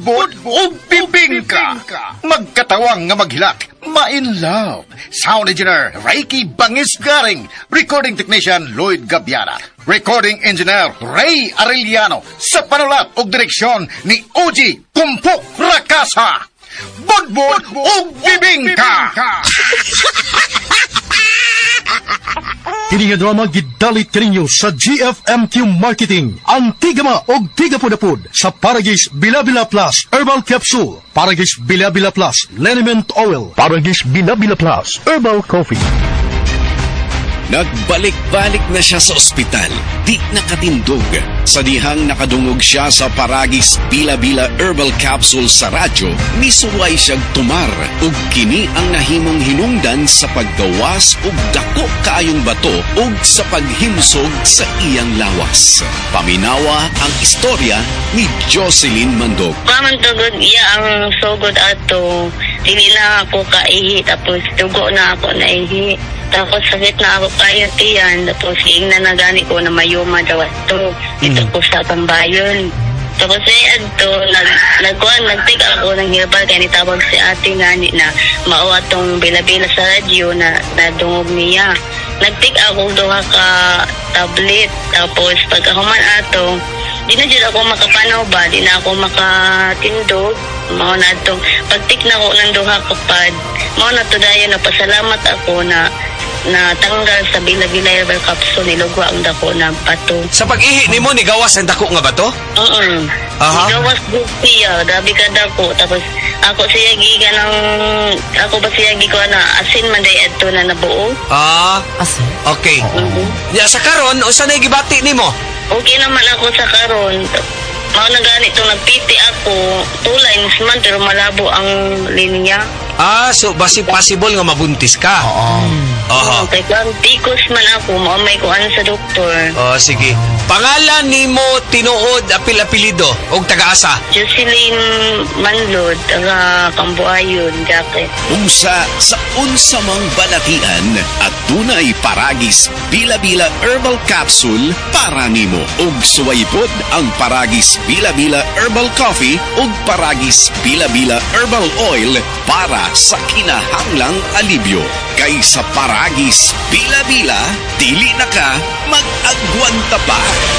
budbud o bibingka. Magkatawang nga maghilak, ma-in love. Sound engineer, Reiki Bangis-Garing. Recording technician, Lloyd Gabiana. Recording engineer, Ray Arellano. Sa panulat o direksyon ni Oji Kumpok Rakasa. Budbud o bibingka. Kini nga drama gidalit kaninyo sa GFMQ Marketing. Ang tigama og tigapudapud sa Paragis Bila-Bila Plus Herbal Capsule, Paragis Bila-Bila Plus Liniment Oil, Paragis Bila-Bila Plus Herbal Coffee. Nagbalik-balik na siya sa ospital, di nakatindog. Sa dihang nakadungog siya sa Paragis Bila-Bila Herbal Capsule sa radyo, misuway siyang tumar ug kini ang nahimong hinungdan sa paggawas ug dako kaayong bato ug sa paghimsog sa iyang lawas. Paminawa ang istorya ni Jocelyn Mandog. Pamantugod iya ang sugod ato, dili na ako kaihi, tapos dugo na ako naihi. Tapos sakit na ako kayo tiyan, tapos ging na nagani ko na mayuma daw ito. Ito po sa Tambayon. Tapos adto nagtig ako ng herbal kaya nitawag si ate ngani na mao atong bila-bila sa radyo na nadungog niya. Nagtig ako duha ka tablet, tapos pagkahuman ato di na dyan ako makapanaw ba, di na ako makatindog. Mao na itong pagtik na ko ng duha kapad, mao na to dayon na pasalamat ako na tanggal sa Bila-Bila Herbal Capsule, nilugwa ang dako na bato. Sa pag-ihi ni mo, nigawas ang dako nga bato? Nigawas siya, dabi ka dako. Tapos ako siya giga ng, ako ba siya giga na asin man day adto na nabuo. Asin? Okay. Ya, sa karon, o saan gibati ni mo? Okay naman ako sa karon. Mao na ganito, nagpiti ako, tulay nisman, pero malabo ang linya. So basi possible nga mabuntis ka? Kaya tikos man ako, maamay ko ano sa doktor. Sige. Pangalan ni mo tinuod, apil-apilido, o taga-asa? Jocelyn Manlod, taga Cambuayon, Jacket. Unsa sa unsa mang balatian at dunay Paragis Bila-Bila Herbal Capsule para nimo. Ug suwaypod ang Paragis Bila-Bila Herbal Coffee ug Paragis Bila-Bila Herbal Oil para sa kinahanglang alibyo. Kay sa Paragis Bila-Bila, dili na ka mag-agwanta pa.